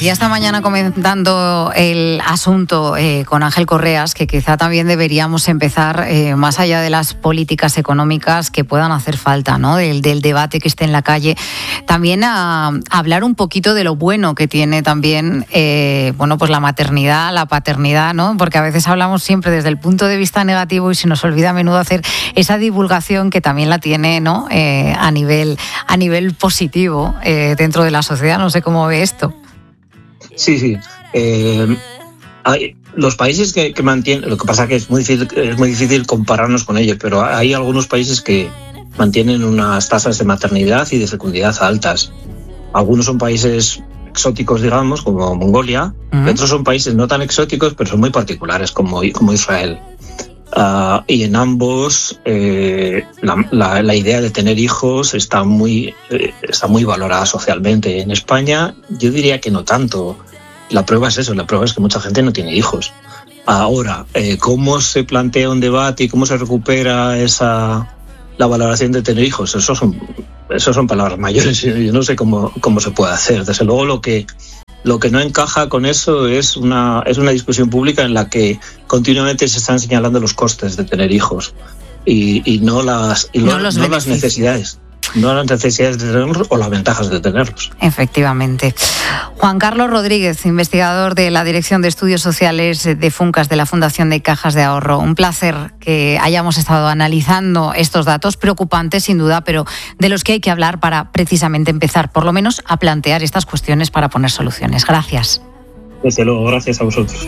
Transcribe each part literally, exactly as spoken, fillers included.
decía esta mañana comentando el asunto eh, con Ángel Correas, que quizá también deberíamos empezar, eh, más allá de las políticas económicas que puedan hacer falta, ¿no? Del, del debate que esté en la calle, también a, a hablar un poquito de lo bueno que tiene también, eh, bueno, pues la maternidad, la paternidad, ¿no? Porque a veces hablamos siempre desde el punto de vista negativo y se nos olvida a menudo hacer esa divulgación que también la tiene, ¿no? Eh, a nivel, a nivel positivo eh, dentro de la sociedad. No sé cómo ve esto. Sí, sí. Eh, hay, los países que, que mantienen, lo que pasa es que es muy difícil, es muy difícil compararnos con ellos, pero hay algunos países que mantienen unas tasas de maternidad y de fecundidad altas. Algunos son países exóticos, digamos, como Mongolia, uh-huh. y otros son países no tan exóticos, pero son muy particulares, como, como Israel. Uh, y en ambos eh, la, la, la idea de tener hijos está muy, eh, está muy valorada socialmente. En España yo diría que no tanto. La prueba es eso, la prueba es que mucha gente no tiene hijos. Ahora, eh, ¿cómo se plantea un debate y cómo se recupera esa la valoración de tener hijos? Eso son, eso son palabras mayores. Yo no sé cómo, cómo se puede hacer. Desde luego lo que... Lo que no encaja con eso es una, es una discusión pública en la que continuamente se están señalando los costes de tener hijos y, y no, las, y no, no, no las necesidades. No las necesidades de tenerlos o las ventajas de tenerlos. Efectivamente. Juan Carlos Rodríguez, investigador de la Dirección de Estudios Sociales de Funcas de la Fundación de Cajas de Ahorro. Un placer que hayamos estado analizando estos datos preocupantes, sin duda, pero de los que hay que hablar para precisamente empezar, por lo menos, a plantear estas cuestiones para poner soluciones. Gracias. Desde luego, gracias a vosotros.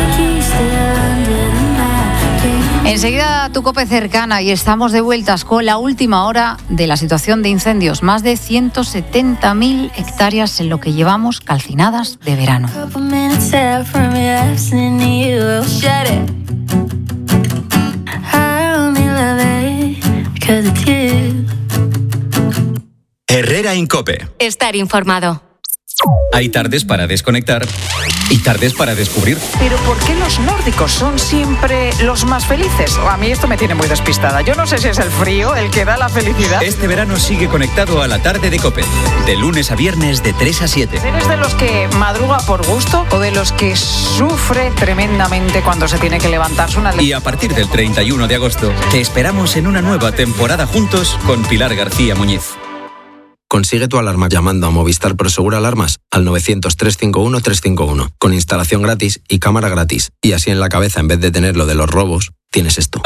Enseguida tu COPE cercana y estamos de vueltas con la última hora de la situación de incendios. Más de ciento setenta mil hectáreas en lo que llevamos calcinadas de verano. Herrera en COPE. Estar informado. Hay tardes para desconectar y tardes para descubrir. Pero ¿por qué los nórdicos son siempre los más felices? A mí esto me tiene muy despistada. Yo no sé si es el frío el que da la felicidad. Este verano sigue conectado a la tarde de COPE. De lunes a viernes de tres a siete. ¿Eres de los que madruga por gusto o de los que sufre tremendamente cuando se tiene que levantarse una... Y a partir del treinta y uno de agosto te esperamos en una nueva temporada juntos con Pilar García Muñiz. Consigue tu alarma llamando a Movistar Prosegur Alarmas al novecientos, trescientos cincuenta y uno, trescientos cincuenta y uno, con instalación gratis y cámara gratis. Y así en la cabeza, en vez de tener lo de los robos, tienes esto.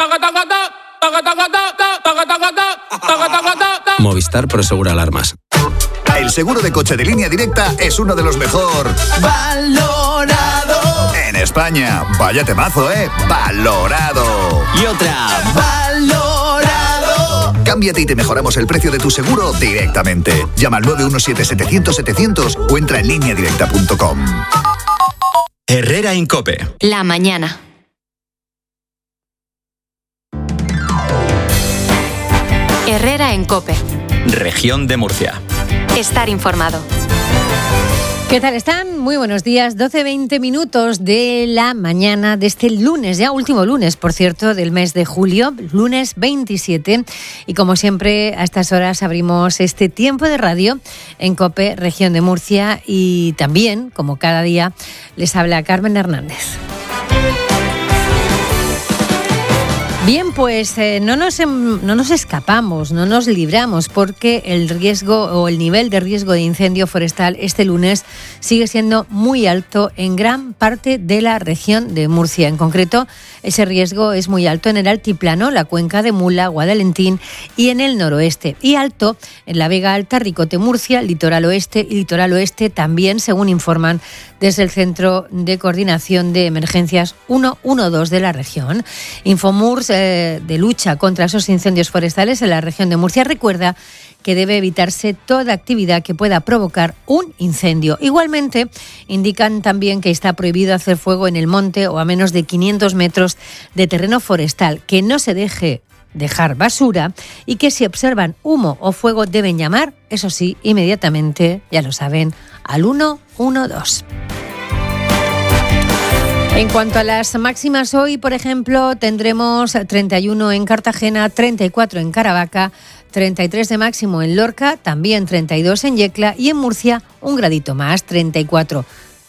Movistar Prosegur Alarmas. El seguro de coche de Línea Directa es uno de los mejor valorado en España. Vaya temazo, ¿eh? Valorado. Y otra. Valorado. Cámbiate y te mejoramos el precio de tu seguro directamente. Llama al nueve uno siete, setecientos, setecientos o entra en línea directa punto com. Herrera en COPE. La mañana. Herrera en COPE. Región de Murcia. Estar informado. ¿Qué tal están? Muy buenos días. doce veinte minutos de la mañana de este lunes, ya último lunes, por cierto, del mes de julio, lunes veintisiete. Y como siempre, a estas horas abrimos este tiempo de radio en COPE, Región de Murcia. Y también, como cada día, les habla Carmen Hernández. Bien, pues eh, no, nos, no nos escapamos, no nos libramos, porque el riesgo o el nivel de riesgo de incendio forestal este lunes sigue siendo muy alto en gran parte de la región de Murcia. En concreto, ese riesgo es muy alto en el altiplano, la cuenca de Mula, Guadalentín y en el noroeste. Y alto en la Vega Alta, Ricote, Murcia, litoral oeste y litoral oeste también, según informan desde el Centro de Coordinación de Emergencias ciento doce de la región. Infomurs eh, de lucha contra esos incendios forestales en la región de Murcia recuerda que debe evitarse toda actividad que pueda provocar un incendio. Igualmente, indican también que está prohibido hacer fuego en el monte o a menos de quinientos metros de terreno forestal, que no se deje dejar basura y que si observan humo o fuego deben llamar, eso sí, inmediatamente, ya lo saben, al ciento doce. En cuanto a las máximas, hoy, por ejemplo, tendremos treinta y uno en Cartagena, treinta y cuatro en Caravaca, treinta y tres de máximo en Lorca, también treinta y dos en Yecla y en Murcia un gradito más, treinta y cuatro.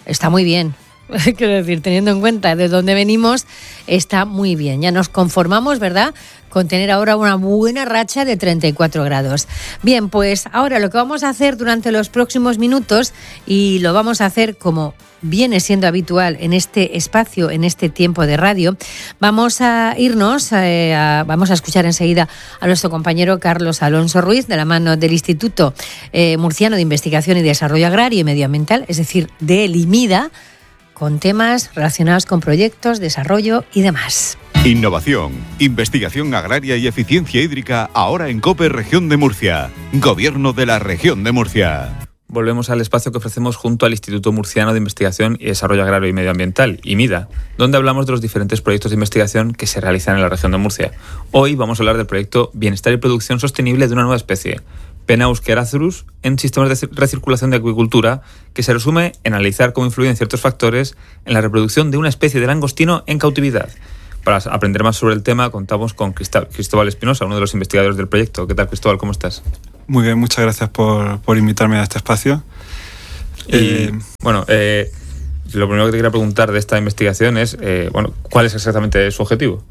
está muy bien. Quiero decir, teniendo en cuenta de dónde venimos, está muy bien. Ya nos conformamos, ¿verdad?, con tener ahora una buena racha de treinta y cuatro grados. Bien, pues ahora lo que vamos a hacer durante los próximos minutos, y lo vamos a hacer como viene siendo habitual en este espacio, en este tiempo de radio, vamos a irnos, eh, a, vamos a escuchar enseguida a nuestro compañero Carlos Alonso Ruiz, de la mano del Instituto eh, Murciano de Investigación y Desarrollo Agrario y Medioambiental, es decir, del IMIDA, con temas relacionados con proyectos, desarrollo y demás. Innovación, investigación agraria y eficiencia hídrica ahora en COPE Región de Murcia. Gobierno de la Región de Murcia. Volvemos al espacio que ofrecemos junto al Instituto Murciano de Investigación y Desarrollo Agrario y Medioambiental, IMIDA, donde hablamos de los diferentes proyectos de investigación que se realizan en la región de Murcia. Hoy vamos a hablar del proyecto Bienestar y Producción Sostenible de una nueva especie, Penaeus quercerathus, en sistemas de recirculación de acuicultura, que se resume en analizar cómo influyen ciertos factores en la reproducción de una especie de langostino en cautividad. Para aprender más sobre el tema, contamos con Cristóbal Espinosa, uno de los investigadores del proyecto. ¿Qué tal, Cristóbal? ¿Cómo estás? Muy bien, muchas gracias por, por invitarme a este espacio. Y, eh, bueno, eh, lo primero que te quería preguntar de esta investigación es, eh, bueno, ¿cuál es exactamente su objetivo?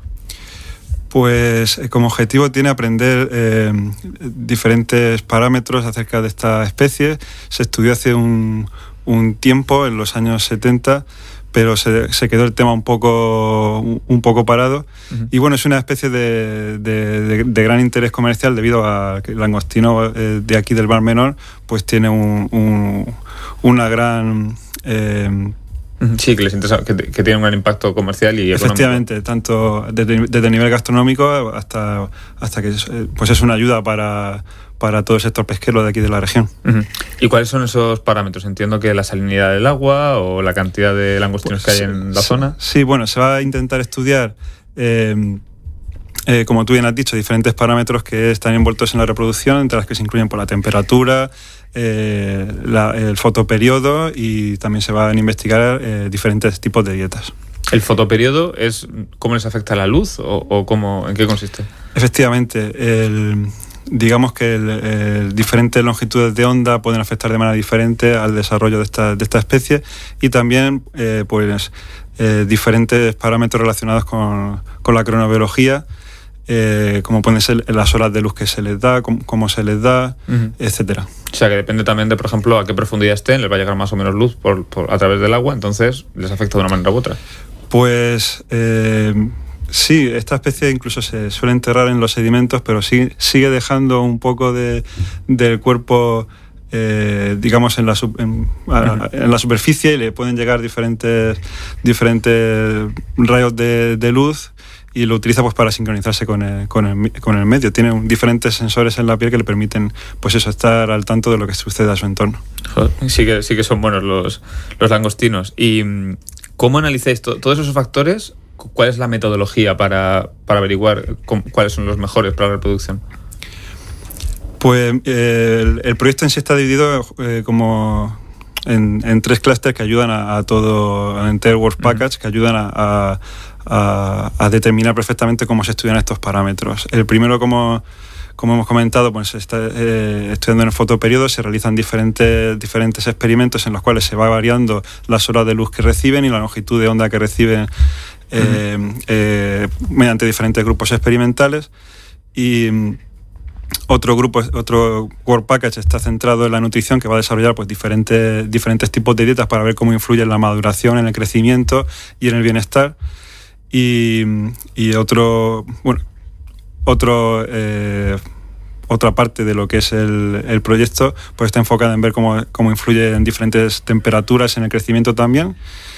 Pues como objetivo tiene aprender eh, diferentes parámetros acerca de esta especie. Se estudió hace un, un tiempo, en los años setenta, pero se, se quedó el tema un poco, un poco parado. Uh-huh. Y bueno, es una especie de, de, de, de gran interés comercial debido a que el langostino eh, de aquí del Mar Menor pues tiene un, un, una gran... Eh, Sí, que les interesa, que, que tiene un gran impacto comercial y económico. Efectivamente, tanto desde, desde el nivel gastronómico hasta, hasta que pues es una ayuda para, para todo el sector pesquero de aquí de la región. Uh-huh. ¿Y cuáles son esos parámetros? Entiendo que la salinidad del agua o la cantidad de langostinos pues, que hay en la sí, zona. Sí, bueno, se va a intentar estudiar, eh, eh, como tú bien has dicho, diferentes parámetros que están envueltos en la reproducción, entre las que se incluyen por la temperatura, Eh, la, el fotoperiodo, y también se van a investigar eh, diferentes tipos de dietas. ¿El fotoperiodo es cómo les afecta la luz o, o cómo, en qué consiste? Efectivamente, el, digamos que el, el, diferentes longitudes de onda pueden afectar de manera diferente al desarrollo de esta, de esta especie, y también eh, pues, eh, diferentes parámetros relacionados con, con la cronobiología, Eh, como pueden ser las horas de luz que se les da, cómo, cómo se les da, uh-huh. etcétera. O sea que depende también de, por ejemplo, a qué profundidad estén, les va a llegar más o menos luz por, por, a través del agua, entonces les afecta de una manera u otra. Pues eh, sí, esta especie incluso se suele enterrar en los sedimentos, pero sí, sigue dejando un poco de, del cuerpo, eh, digamos, en la, en, a, en la superficie, y le pueden llegar diferentes, diferentes rayos de, de luz, y lo utiliza pues para sincronizarse con el, con el, con el medio. Tiene un, diferentes sensores en la piel que le permiten pues eso, estar al tanto de lo que sucede a su entorno. Sí que, sí que son buenos los, los langostinos. ¿Y cómo analizáis to, todos esos factores? ¿Cuál es la metodología para, para averiguar cómo, cuáles son los mejores para la reproducción? Pues eh, el, el proyecto en sí está dividido eh, como en, en tres clústeres que ayudan a, a todo, en Entire Work Package, uh-huh. que ayudan a, a A, a determinar perfectamente cómo se estudian estos parámetros. El primero, como, como hemos comentado, pues se está eh, estudiando en el fotoperiodo. Se realizan diferentes, diferentes experimentos en los cuales se va variando las horas de luz que reciben y la longitud de onda que reciben eh, uh-huh. eh, mediante diferentes grupos experimentales. Y otro grupo, otro Work Package está centrado en la nutrición, que va a desarrollar pues diferentes, diferentes tipos de dietas para ver cómo influye en la maduración, en el crecimiento y en el bienestar. Y, y otro, bueno, otro, eh, otra parte de lo que es el, el proyecto pues está enfocada en ver cómo, cómo influye en diferentes temperaturas en el crecimiento también.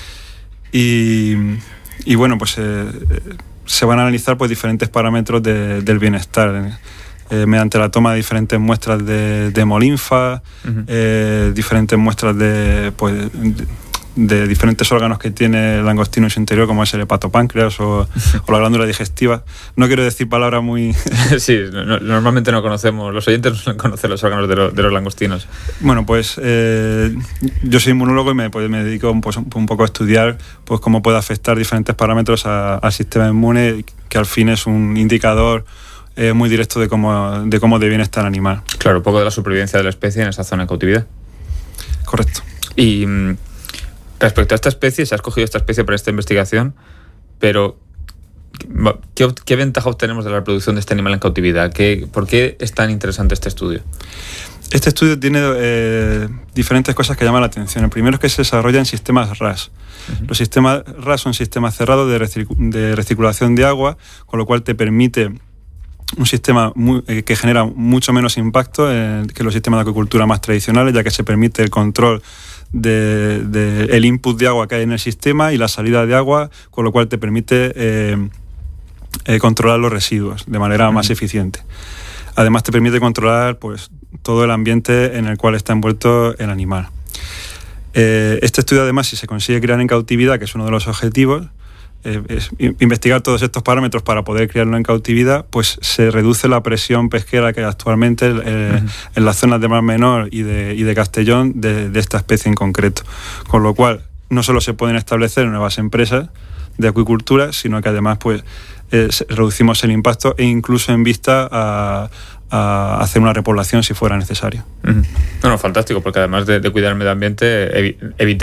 Y, y bueno, pues eh, se van a analizar pues diferentes parámetros de, del bienestar eh, mediante la toma de diferentes muestras de, de hemolinfa, uh-huh. eh, diferentes muestras de... pues de, de diferentes órganos que tiene el langostino en su interior, como es el hepatopáncreas o, o la glándula digestiva. No quiero decir palabras muy... Sí, no, normalmente no conocemos, los oyentes no conocen los órganos de, lo, de los langostinos. Bueno, pues eh, yo soy inmunólogo y me, pues, me dedico pues, un, un poco a estudiar pues, cómo puede afectar diferentes parámetros a, al sistema inmune, que al fin es un indicador eh, muy directo de cómo, de cómo debe estar el animal. Claro, un poco de la supervivencia de la especie en esa zona de cautividad. Correcto. Y... Respecto a esta especie, se ha escogido esta especie para esta investigación, pero ¿qué, qué ventaja obtenemos de la reproducción de este animal en cautividad? ¿Qué, ¿Por qué es tan interesante este estudio? Este estudio tiene eh, diferentes cosas que llaman la atención. El primero es que se desarrolla en sistemas R A S. Uh-huh. Los sistemas R A S son sistemas cerrados de, recircu- de recirculación de agua, con lo cual te permite un sistema muy, eh, que genera mucho menos impacto eh, que los sistemas de acuicultura más tradicionales, ya que se permite el control de, de el input de agua que hay en el sistema y la salida de agua, con lo cual te permite eh, eh, controlar los residuos de manera uh-huh. más eficiente. Además te permite controlar pues todo el ambiente en el cual está envuelto el animal. Eh, este estudio, además, si se consigue criar en cautividad, que es uno de los objetivos, eh, es investigar todos estos parámetros para poder criarlo en cautividad, pues se reduce la presión pesquera que hay actualmente eh, uh-huh. en las zonas de Mar Menor y de, y de Castellón de, de esta especie en concreto. Con lo cual, no solo se pueden establecer nuevas empresas de acuicultura, sino que además pues eh, reducimos el impacto e incluso en vista a, a hacer una repoblación si fuera necesario. Uh-huh. No, no, fantástico, porque además de, de cuidar el medio ambiente, evi- evitar